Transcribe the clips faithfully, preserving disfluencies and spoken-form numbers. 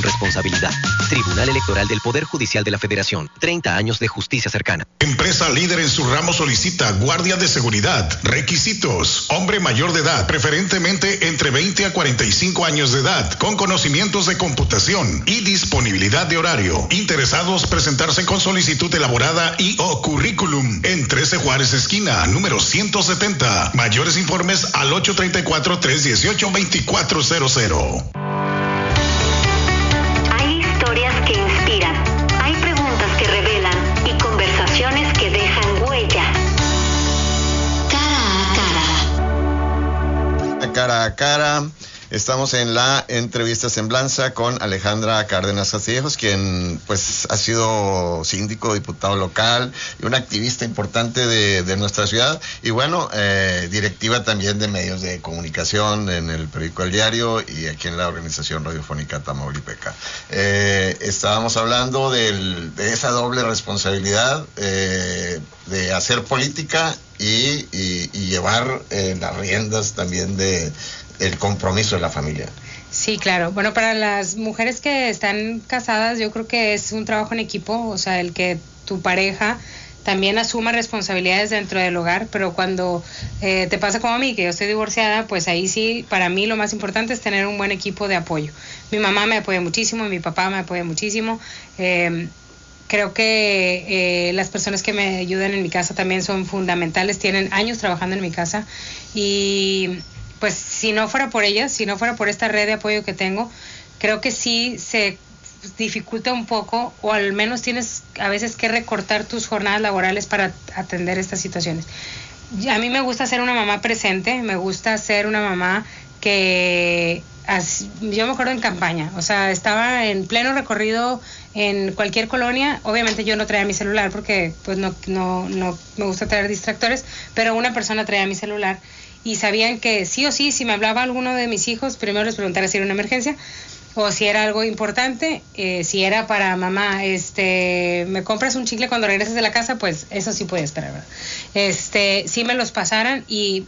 responsabilidad. Tribunal Electoral del Poder Judicial de la Federación. treinta años de justicia cercana. Empresa líder en su ramo solicita guardia de seguridad. Requisitos: hombre mayor de edad, preferentemente entre veinte a cuarenta y cinco años de edad, con conocimientos de computación y disponibilidad de horario. Interesados presentarse con solicitud elaborada y o currículum en trece Juárez esquina, número ciento setenta. Mayores informes al ocho tres cuatro, tres uno ocho, dos cuatro cero cero. Hay historias que inspiran, hay preguntas que revelan y conversaciones que dejan huella. Cara a cara. Cara a cara. Estamos en la entrevista Semblanza con Alejandra Cárdenas Castillejos, quien pues ha sido síndico, diputado local y una activista importante de, de nuestra ciudad, y bueno, eh, directiva también de medios de comunicación en el periódico El Diario y aquí en la organización radiofónica Tamaulipeca. Eh, estábamos hablando del, de esa doble responsabilidad eh, de hacer política y, y, y llevar eh, las riendas también de el compromiso de la familia. Sí, claro. Bueno, para las mujeres que están casadas, yo creo que es un trabajo en equipo, o sea, el que tu pareja también asuma responsabilidades dentro del hogar, pero cuando eh, te pasa como a mí, que yo estoy divorciada, pues ahí sí, para mí lo más importante es tener un buen equipo de apoyo. Mi mamá me apoya muchísimo, mi papá me apoya muchísimo. Eh, creo que eh, las personas que me ayudan en mi casa también son fundamentales, tienen años trabajando en mi casa, y pues si no fuera por ellas, si no fuera por esta red de apoyo que tengo, creo que sí se dificulta un poco, o al menos tienes a veces que recortar tus jornadas laborales para atender estas situaciones. A mí me gusta ser una mamá presente, me gusta ser una mamá que, así, yo me acuerdo en campaña, o sea, estaba en pleno recorrido en cualquier colonia. Obviamente yo no traía mi celular porque pues no, no, no me gusta traer distractores, pero una persona traía mi celular y sabían que sí o sí, si me hablaba alguno de mis hijos, primero les preguntara si era una emergencia o si era algo importante. Eh, si era para mamá, este, me compras un chicle cuando regreses de la casa, pues eso sí puede esperar, ¿verdad? Este, sí me los pasaran, y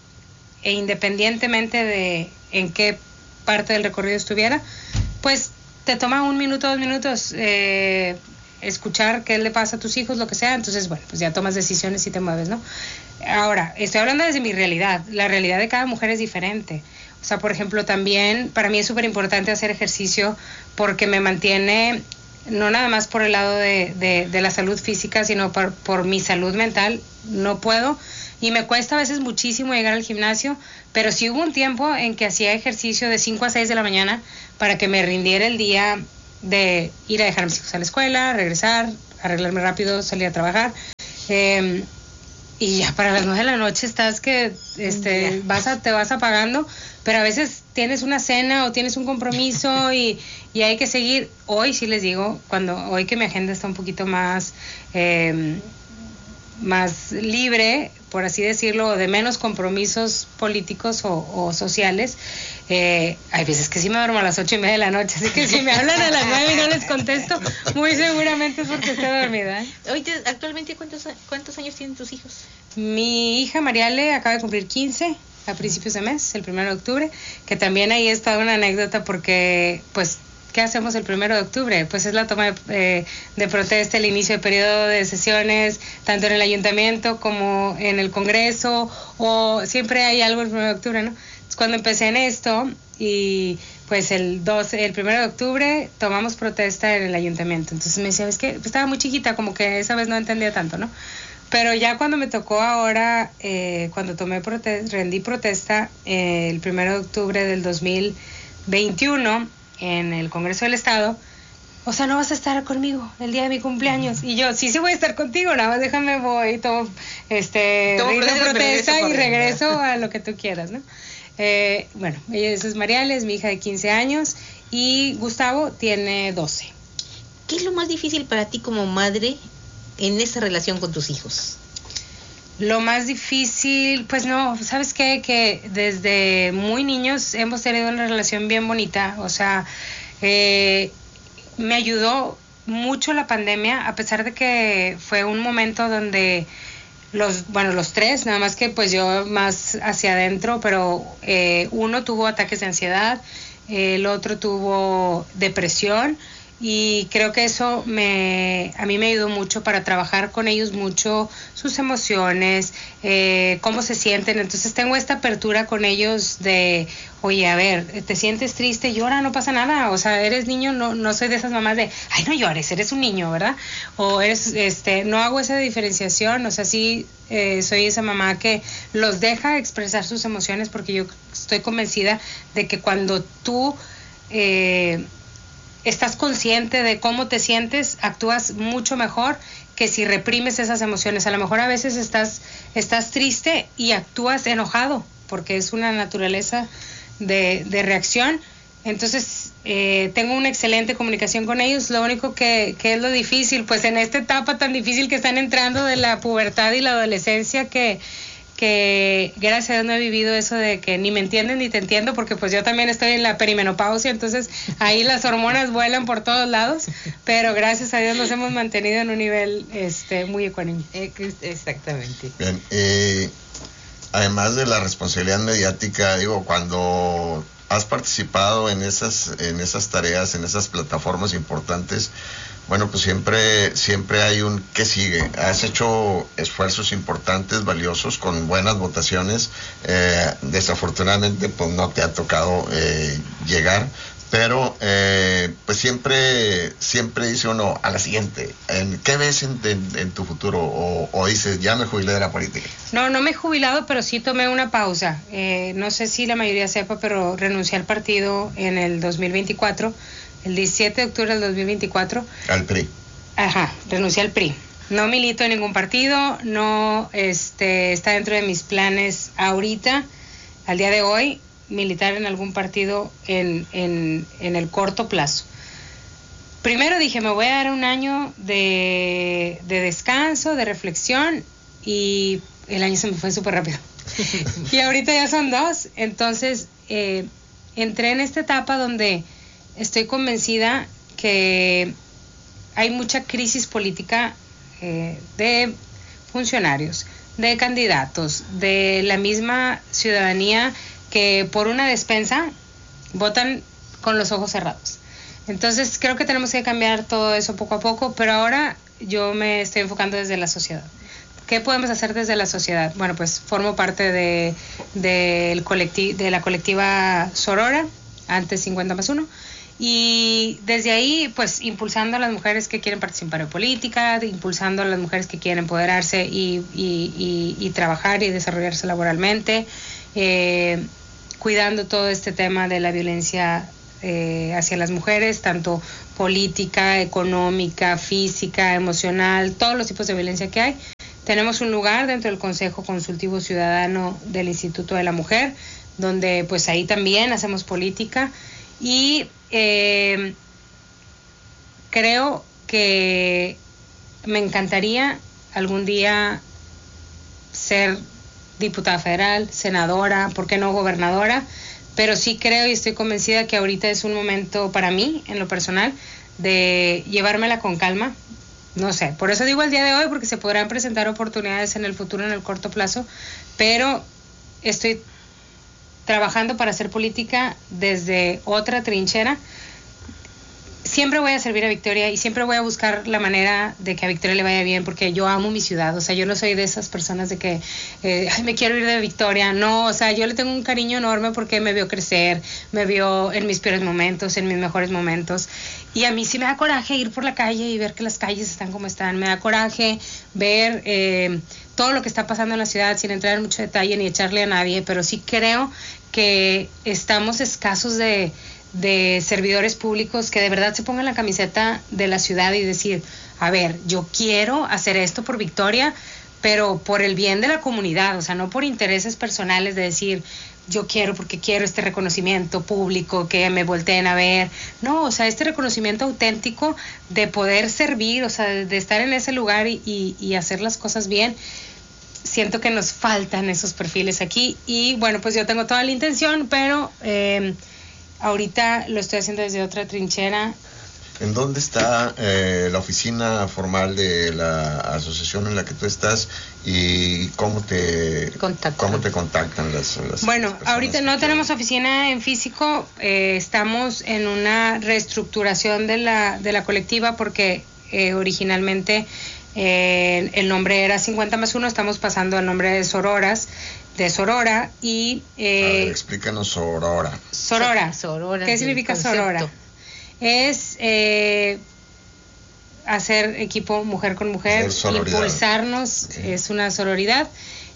e independientemente de en qué parte del recorrido estuviera, pues te toma un minuto, dos minutos eh, escuchar qué le pasa a tus hijos, lo que sea. Entonces, bueno, pues ya tomas decisiones y te mueves, ¿no? Ahora, estoy hablando desde mi realidad. La realidad de cada mujer es diferente. O sea, por ejemplo, también para mí es súper importante hacer ejercicio porque me mantiene, no nada más por el lado de, de, de la salud física, sino por, por mi salud mental. No puedo, y me cuesta a veces muchísimo llegar al gimnasio, pero sí hubo un tiempo en que hacía ejercicio de cinco a seis de la mañana para que me rindiera el día de ir a dejar a mis hijos a la escuela, regresar, arreglarme rápido, salir a trabajar. Eh, y ya para las nueve de la noche estás que este vas a, te vas apagando, pero a veces tienes una cena o tienes un compromiso y, y hay que seguir. Hoy sí les digo, cuando hoy que mi agenda está un poquito más eh, más libre, por así decirlo, de menos compromisos políticos o, o sociales, eh, hay veces que sí me duermo a las ocho y media de la noche, así que si me hablan a las nueve y no les contesto, muy seguramente es porque estoy dormida, ¿eh? Oye, actualmente, ¿cuántos, cuántos años tienen tus hijos? Mi hija Mariale acaba de cumplir quince a principios de mes, el primero de octubre, que también ahí es toda una anécdota porque, pues, ¿qué hacemos el primero de octubre? Pues es la toma de, eh, de protesta, el inicio de periodo de sesiones, tanto en el ayuntamiento como en el Congreso, o siempre hay algo el primero de octubre, ¿no? Entonces, cuando empecé en esto, y pues el doce, el primero de octubre tomamos protesta en el ayuntamiento. Entonces me decía, es que pues estaba muy chiquita, como que esa vez no entendía tanto, ¿no? Pero ya cuando me tocó ahora, eh, cuando tomé protesta, rendí protesta eh, el primero de octubre del dos mil veintiuno, en el Congreso del Estado, o sea, no vas a estar conmigo el día de mi cumpleaños. Y yo, sí, sí voy a estar contigo, nada más déjame, voy, tomo, este, rindo protesta y regreso a lo que tú quieras, ¿no? Eh, bueno, esa es Mariale, es mi hija de quince años, y Gustavo tiene doce. ¿Qué es lo más difícil para ti como madre en esa relación con tus hijos? Lo más difícil, pues no, ¿sabes qué? Que desde muy niños hemos tenido una relación bien bonita. O sea, eh, me ayudó mucho la pandemia, a pesar de que fue un momento donde los, bueno, los tres, nada más que pues yo más hacia adentro, pero eh, uno tuvo ataques de ansiedad, el otro tuvo depresión, y creo que eso me a mí me ayudó mucho para trabajar con ellos mucho sus emociones, eh, cómo se sienten. Entonces tengo esta apertura con ellos de, oye, a ver, te sientes triste, llora, no pasa nada, o sea, eres niño, no no soy de esas mamás de, ay, no llores, eres un niño, ¿verdad? O eres, este, no hago esa diferenciación, o sea, sí, eh, soy esa mamá que los deja expresar sus emociones, porque yo estoy convencida de que cuando tú eh, estás consciente de cómo te sientes, actúas mucho mejor que si reprimes esas emociones. A lo mejor a veces estás, estás triste y actúas enojado, porque es una naturaleza de, de reacción. Entonces, eh, tengo una excelente comunicación con ellos. Lo único que, que es lo difícil, pues en esta etapa tan difícil que están entrando de la pubertad y la adolescencia, que que gracias a Dios no he vivido eso de que ni me entienden ni te entiendo, porque pues yo también estoy en la perimenopausia, entonces ahí las hormonas vuelan por todos lados, pero gracias a Dios nos hemos mantenido en un nivel este muy ecuánime. Exactamente. Bien, eh, además de la responsabilidad mediática, digo, cuando has participado en esas, en esas tareas, en esas plataformas importantes, bueno, pues siempre, siempre hay un ¿qué sigue? Has hecho esfuerzos importantes, valiosos, con buenas votaciones. Eh, desafortunadamente, pues no te ha tocado eh, llegar, pero eh, pues siempre, siempre dice uno a la siguiente. ¿En qué ves en, en, en tu futuro? O, o dices, ya me jubilé de la política. No, no me he jubilado, pero sí tomé una pausa. Eh, no sé si la mayoría sepa, pero renuncié al partido en el dos mil veinticuatro. El diecisiete de octubre del dos mil veinticuatro. Al P R I. Ajá, renuncié al P R I. No milito en ningún partido, no este, está dentro de mis planes ahorita, al día de hoy, militar en algún partido en, en, en el corto plazo. Primero dije, me voy a dar un año de, de descanso, de reflexión, y el año se me fue súper rápido. Y ahorita ya son dos, entonces eh, entré en esta etapa donde estoy convencida que hay mucha crisis política eh, de funcionarios, de candidatos, de la misma ciudadanía, que por una despensa votan con los ojos cerrados. Entonces creo que tenemos que cambiar todo eso poco a poco, pero ahora yo me estoy enfocando desde la sociedad. ¿Qué podemos hacer desde la sociedad? Bueno, pues formo parte de, de, el colecti- de la colectiva Sorora, antes cincuenta más uno, y desde ahí pues impulsando a las mujeres que quieren participar en política, impulsando a las mujeres que quieren empoderarse y, y, y, y trabajar y desarrollarse laboralmente, eh, cuidando todo este tema de la violencia eh, hacia las mujeres, tanto política, económica, física, emocional, todos los tipos de violencia que hay. Tenemos un lugar dentro del Consejo Consultivo Ciudadano del Instituto de la Mujer, donde pues ahí también hacemos política. Y eh, creo que me encantaría algún día ser diputada federal, senadora, ¿por qué no gobernadora? Pero sí creo y estoy convencida que ahorita es un momento para mí, en lo personal, de llevármela con calma. No sé, por eso digo el día de hoy, porque se podrán presentar oportunidades en el futuro, en el corto plazo, pero estoy trabajando para hacer política desde otra trinchera. Siempre voy a servir a Victoria y siempre voy a buscar la manera de que a Victoria le vaya bien, porque yo amo mi ciudad. O sea, yo no soy de esas personas de que eh, ay, me quiero ir de Victoria. No, o sea, yo le tengo un cariño enorme porque me vio crecer, me vio en mis peores momentos, en mis mejores momentos. Y a mí sí me da coraje ir por la calle y ver que las calles están como están. Me da coraje ver eh, todo lo que está pasando en la ciudad, sin entrar en mucho detalle ni echarle a nadie, pero sí creo que estamos escasos de de servidores públicos que de verdad se pongan la camiseta de la ciudad y decir, a ver, yo quiero hacer esto por Victoria, pero por el bien de la comunidad, o sea, no por intereses personales de decir, yo quiero porque quiero este reconocimiento público, que me volteen a ver. No, o sea, este reconocimiento auténtico de poder servir, o sea, de, de estar en ese lugar y, y, y hacer las cosas bien. Siento que nos faltan esos perfiles aquí y bueno, pues yo tengo toda la intención, pero... Eh, ahorita lo estoy haciendo desde otra trinchera ¿En dónde está eh, la oficina formal de la asociación en la que tú estás y cómo te Contactan. cómo te contactan las, las Bueno, las ahorita no que tenemos quieren? oficina en físico, eh, estamos en una reestructuración de la, de la colectiva porque eh, originalmente eh, el nombre era cincuenta más uno, estamos pasando al nombre de Sororas, de Sorora y... Eh, A ver, explícanos Sorora. Sorora. Sorora, ¿Qué el significa concepto. Sorora? Es eh, hacer equipo mujer con mujer, Hacer sororidad. impulsarnos, Sí. es una sororidad.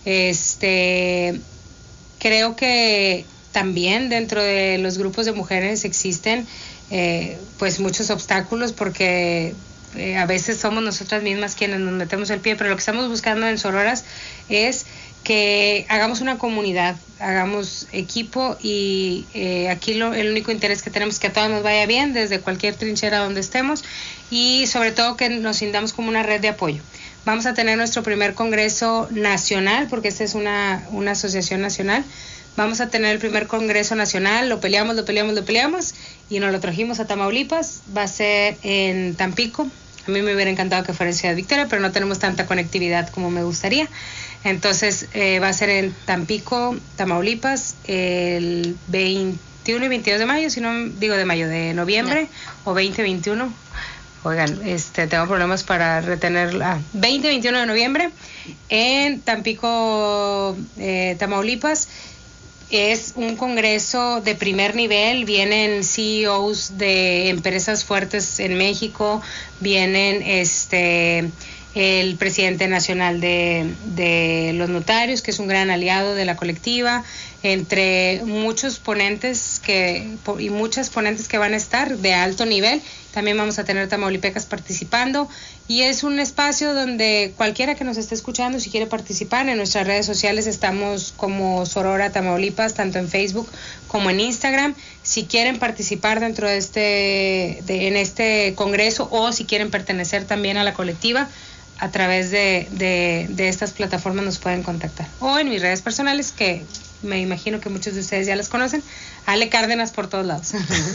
Este, creo que también dentro de los grupos de mujeres existen eh, pues muchos obstáculos porque eh, a veces somos nosotras mismas quienes nos metemos el pie, pero lo que estamos buscando en Sororas es que hagamos una comunidad, hagamos equipo y eh, aquí lo, el único interés que tenemos es que a todos nos vaya bien desde cualquier trinchera donde estemos y sobre todo que nos sintamos como una red de apoyo. Vamos a tener nuestro primer congreso nacional porque esta es una, una asociación nacional. Vamos a tener el primer congreso nacional, lo peleamos, lo peleamos, lo peleamos y nos lo trajimos a Tamaulipas, va a ser en Tampico. A mí me hubiera encantado que fuera en Ciudad Victoria, pero no tenemos tanta conectividad como me gustaría. Entonces eh, va a ser en Tampico, Tamaulipas, el veintiuno y veintidós de mayo, si no digo de mayo, de noviembre, no. O veinte, veintiuno. Oigan, este, tengo problemas para retener. Ah, veinte, veintiuno de noviembre en Tampico, eh, Tamaulipas. Es un congreso de primer nivel, vienen C E Os de empresas fuertes en México, vienen este el presidente nacional de, de los notarios, que es un gran aliado de la colectiva, entre muchos ponentes que y muchas ponentes que van a estar de alto nivel. También vamos a tener tamaulipecas participando y es un espacio donde cualquiera que nos esté escuchando, si quiere participar, en nuestras redes sociales estamos como Sorora Tamaulipas, tanto en Facebook como en Instagram. Si quieren participar dentro de este de, en este congreso o si quieren pertenecer también a la colectiva, a través de, de, de estas plataformas nos pueden contactar. O en mis redes personales, que me imagino que muchos de ustedes ya las conocen, Ale Cárdenas por todos lados.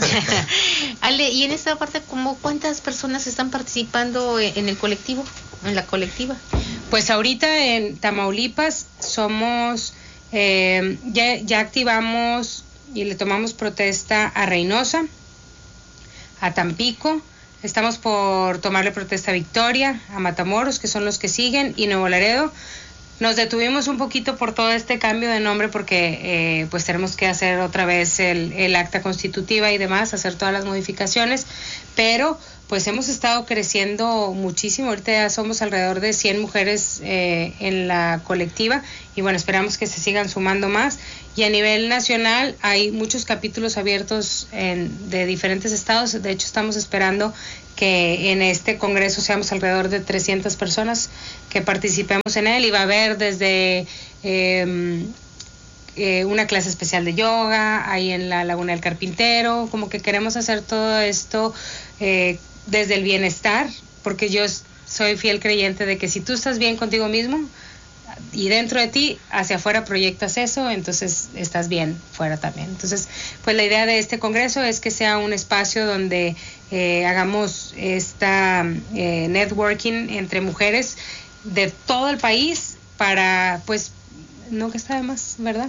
Ale, y en esta parte, ¿cómo cuántas personas están participando en el colectivo, en la colectiva? Pues ahorita en Tamaulipas somos, eh, ya, ya activamos y le tomamos protesta a Reynosa, a Tampico. Estamos por tomarle protesta a Victoria, a Matamoros, que son los que siguen, y Nuevo Laredo. Nos detuvimos un poquito por todo este cambio de nombre porque eh, pues tenemos que hacer otra vez el, el acta constitutiva y demás, hacer todas las modificaciones, pero pues hemos estado creciendo muchísimo. Ahorita ya somos alrededor de cien mujeres eh, en la colectiva y bueno, esperamos que se sigan sumando más. Y a nivel nacional hay muchos capítulos abiertos en, de diferentes estados. De hecho, estamos esperando que en este congreso seamos alrededor de trescientas personas que participemos en él, y va a haber desde eh, eh, una clase especial de yoga ahí en la Laguna del Carpintero. Como que queremos hacer todo esto eh, desde el bienestar, porque yo soy fiel creyente de que si tú estás bien contigo mismo y dentro de ti, hacia afuera proyectas eso, entonces estás bien fuera también. Entonces, pues la idea de este congreso es que sea un espacio donde eh, hagamos esta eh, networking entre mujeres de todo el país para, pues, no que está de más, ¿verdad?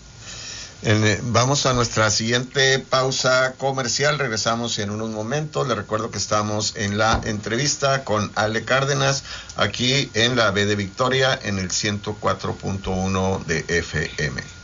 Eh, vamos a nuestra siguiente pausa comercial, regresamos en unos momentos. Les recuerdo que estamos en la entrevista con Ale Cárdenas, aquí en la B de Victoria, en el ciento cuatro punto uno de F M.